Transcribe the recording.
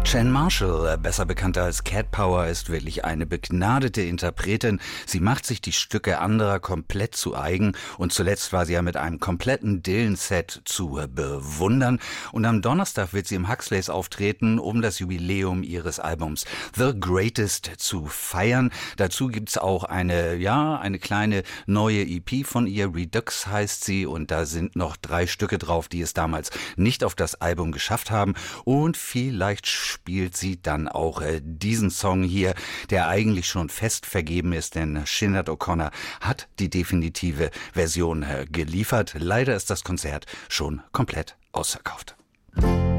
Jen Marshall, besser bekannt als Cat Power, ist wirklich eine begnadete Interpretin. Sie macht sich die Stücke anderer komplett zu eigen und zuletzt war sie ja mit einem kompletten Dylan-Set zu bewundern. Und am Donnerstag wird sie im Huxleys auftreten, um das Jubiläum ihres Albums The Greatest zu feiern. Dazu gibt's auch eine kleine neue EP von ihr, Redux heißt sie, und da sind noch 3 Stücke drauf, die es damals nicht auf das Album geschafft haben. Und vielleicht spielt sie dann auch diesen Song hier, der eigentlich schon fest vergeben ist, denn Sinead O'Connor hat die definitive Version geliefert. Leider ist das Konzert schon komplett ausverkauft.